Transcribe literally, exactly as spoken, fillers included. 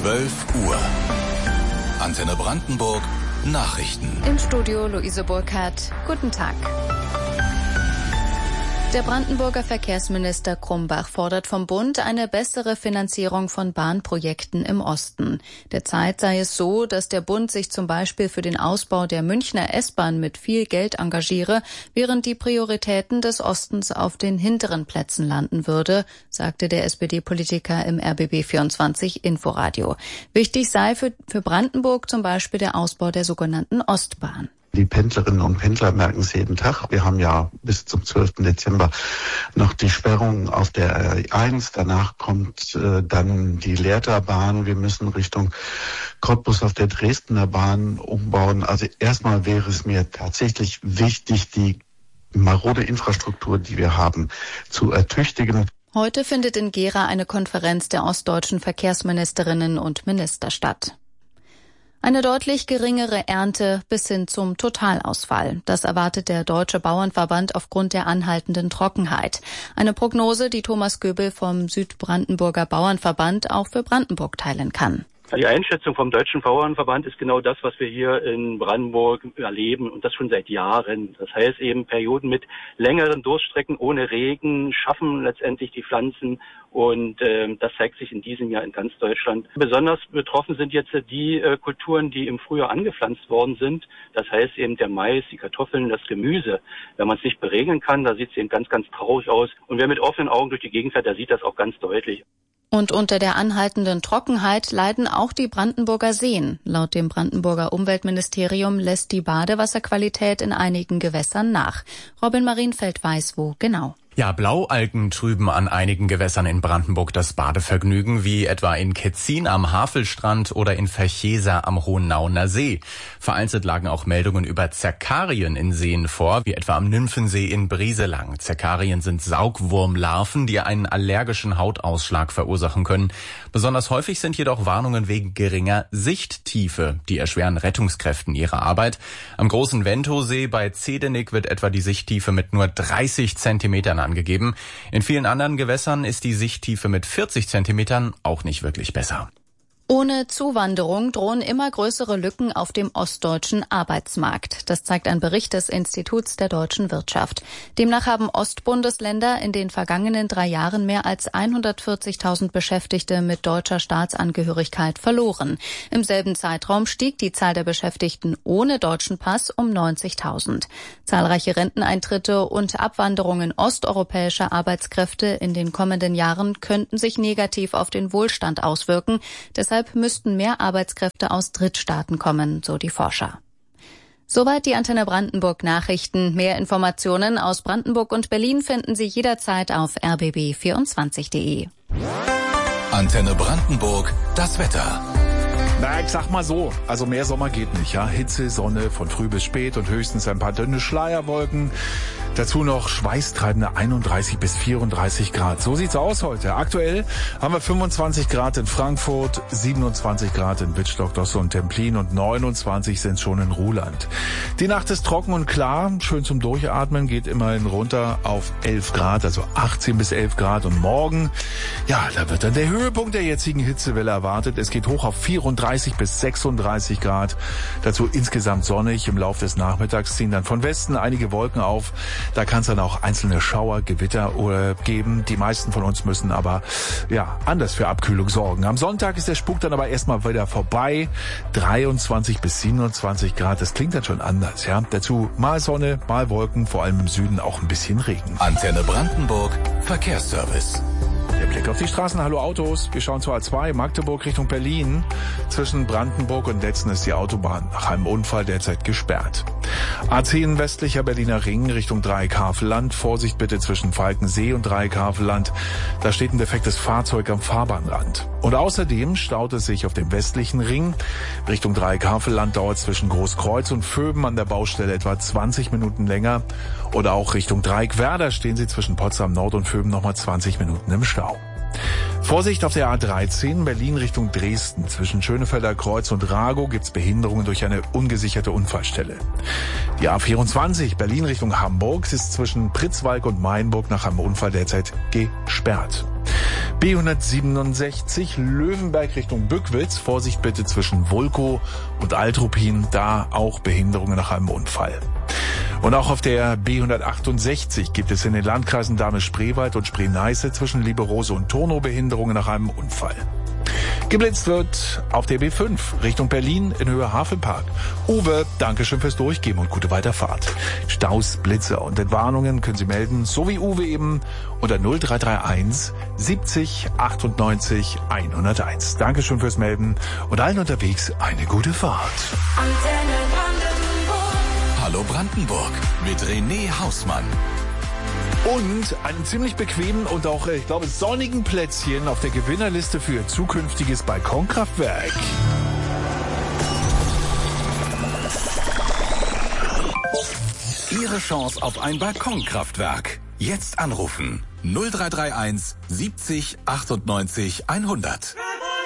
zwölf Uhr. Antenne Brandenburg Nachrichten. Im Studio Luise Burkhardt. Guten Tag. Der Brandenburger Verkehrsminister Krumbach fordert vom Bund eine bessere Finanzierung von Bahnprojekten im Osten. Derzeit sei es so, dass der Bund sich zum Beispiel für den Ausbau der Münchner S-Bahn mit viel Geld engagiere, während die Prioritäten des Ostens auf den hinteren Plätzen landen würde, sagte der S P D-Politiker im R B B vierundzwanzig Inforadio. Wichtig sei für, für Brandenburg zum Beispiel der Ausbau der sogenannten Ostbahn. Die Pendlerinnen und Pendler merken es jeden Tag. Wir haben ja bis zum zwölften Dezember noch die Sperrung auf der R eins. Danach kommt äh, dann die Lehrterbahn. Wir müssen Richtung Cottbus auf der Dresdner Bahn umbauen. Also erstmal wäre es mir tatsächlich wichtig, die marode Infrastruktur, die wir haben, zu ertüchtigen. Heute findet in Gera eine Konferenz der ostdeutschen Verkehrsministerinnen und Minister statt. Eine deutlich geringere Ernte bis hin zum Totalausfall. Das erwartet der Deutsche Bauernverband aufgrund der anhaltenden Trockenheit. Eine Prognose, die Thomas Göbel vom Südbrandenburger Bauernverband auch für Brandenburg teilen kann. Die Einschätzung vom Deutschen Bauernverband ist genau das, was wir hier in Brandenburg erleben, und das schon seit Jahren. Das heißt eben, Perioden mit längeren Durststrecken ohne Regen schaffen letztendlich die Pflanzen, und äh, das zeigt sich in diesem Jahr in ganz Deutschland. Besonders betroffen sind jetzt die äh, Kulturen, die im Frühjahr angepflanzt worden sind. Das heißt eben der Mais, die Kartoffeln, das Gemüse. Wenn man es nicht beregeln kann, da sieht es eben ganz, ganz traurig aus. Und wer mit offenen Augen durch die Gegend fährt, der sieht das auch ganz deutlich. Und unter der anhaltenden Trockenheit leiden auch die Brandenburger Seen. Laut dem Brandenburger Umweltministerium lässt die Badewasserqualität in einigen Gewässern nach. Robin Marienfeld weiß, wo genau. Ja, Blaualgen trüben an einigen Gewässern in Brandenburg das Badevergnügen, wie etwa in Ketzin am Havelstrand oder in Verchesa am Hohennauener See. Vereinzelt lagen auch Meldungen über Zerkarien in Seen vor, wie etwa am Nymphensee in Brieselang. Zerkarien sind Saugwurmlarven, die einen allergischen Hautausschlag verursachen können. Besonders häufig sind jedoch Warnungen wegen geringer Sichttiefe. Die erschweren Rettungskräften ihre Arbeit. Am großen Ventosee bei Zedenik wird etwa die Sichttiefe mit nur dreißig Zentimetern angegeben. In vielen anderen Gewässern ist die Sichttiefe mit vierzig Zentimetern auch nicht wirklich besser. Ohne Zuwanderung drohen immer größere Lücken auf dem ostdeutschen Arbeitsmarkt. Das zeigt ein Bericht des Instituts der deutschen Wirtschaft. Demnach haben Ostbundesländer in den vergangenen drei Jahren mehr als hundertvierzigtausend Beschäftigte mit deutscher Staatsangehörigkeit verloren. Im selben Zeitraum stieg die Zahl der Beschäftigten ohne deutschen Pass um neunzigtausend. Zahlreiche Renteneintritte und Abwanderungen osteuropäischer Arbeitskräfte in den kommenden Jahren könnten sich negativ auf den Wohlstand auswirken. Deshalb müssten mehr Arbeitskräfte aus Drittstaaten kommen, so die Forscher. Soweit die Antenne Brandenburg Nachrichten. Mehr Informationen aus Brandenburg und Berlin finden Sie jederzeit auf r b b vierundzwanzig punkt d e. Antenne Brandenburg, das Wetter. Na, ich sag mal so, also mehr Sommer geht nicht, ja. Hitze, Sonne von früh bis spät und höchstens ein paar dünne Schleierwolken. Dazu noch schweißtreibende einunddreißig bis vierunddreißig Grad. So sieht's aus heute. Aktuell haben wir fünfundzwanzig Grad in Frankfurt, siebenundzwanzig Grad in Wittstock, Dosse und Templin und neunundzwanzig sind schon in Ruhland. Die Nacht ist trocken und klar, schön zum Durchatmen, geht immerhin runter auf elf Grad, also achtzehn bis elf Grad. Und morgen, ja, da wird dann der Höhepunkt der jetzigen Hitzewelle erwartet. Es geht hoch auf vierunddreißig bis sechsunddreißig Grad. Dazu insgesamt sonnig. Im Laufe des Nachmittags ziehen dann von Westen einige Wolken auf. Da kann es dann auch einzelne Schauer, Gewitter äh, geben. Die meisten von uns müssen aber ja anders für Abkühlung sorgen. Am Sonntag ist der Spuk dann aber erstmal wieder vorbei. dreiundzwanzig bis siebenundzwanzig Grad, das klingt dann schon anders. Ja. Dazu mal Sonne, mal Wolken, vor allem im Süden auch ein bisschen Regen. Antenne Brandenburg, Verkehrsservice. Der Blick auf die Straßen. Hallo Autos. Wir schauen zur A zwei, Magdeburg Richtung Berlin. Zwischen Brandenburg und Letzen ist die Autobahn nach einem Unfall derzeit gesperrt. A zehn westlicher Berliner Ring Richtung Dreieck-Havelland. Vorsicht bitte zwischen Falkensee und Dreieck-Havelland. Da steht ein defektes Fahrzeug am Fahrbahnrand. Und außerdem staut es sich auf dem westlichen Ring. Richtung Dreieck-Havelland dauert zwischen Großkreuz und Vöben an der Baustelle etwa zwanzig Minuten länger. Oder auch Richtung Dreieck-Werder stehen Sie zwischen Potsdam Nord und Vöben nochmal zwanzig Minuten im Stau. Vorsicht auf der A dreizehn, Berlin Richtung Dresden. Zwischen Schönefelder Kreuz und Ragow gibt's Behinderungen durch eine ungesicherte Unfallstelle. Die A vierundzwanzig, Berlin Richtung Hamburg, ist zwischen Pritzwalk und Mainburg nach einem Unfall derzeit gesperrt. B hundertsiebenundsechzig Löwenberg Richtung Bückwitz. Vorsicht bitte zwischen Vulkow und Altruppin, da auch Behinderungen nach einem Unfall. Und auch auf der B hundertachtundsechzig gibt es in den Landkreisen Dahme-Spreewald und Spree-Neiße zwischen Lieberose und Turnow Behinderungen nach einem Unfall. Geblitzt wird auf der B fünf Richtung Berlin in Höhe Hafenpark. Uwe, Dankeschön fürs Durchgeben und gute Weiterfahrt. Staus, Blitze und Entwarnungen können Sie melden, so wie Uwe eben, unter null drei drei eins siebzig achtundneunzig hunderteins. Dankeschön fürs Melden und allen unterwegs eine gute Fahrt. Antenne Brandenburg. Hallo Brandenburg mit René Hausmann. Und einen ziemlich bequemen und auch, ich glaube, sonnigen Plätzchen auf der Gewinnerliste für Ihr zukünftiges Balkonkraftwerk. Ihre Chance auf ein Balkonkraftwerk. Jetzt anrufen. null drei drei eins siebzig achtundneunzig hundert.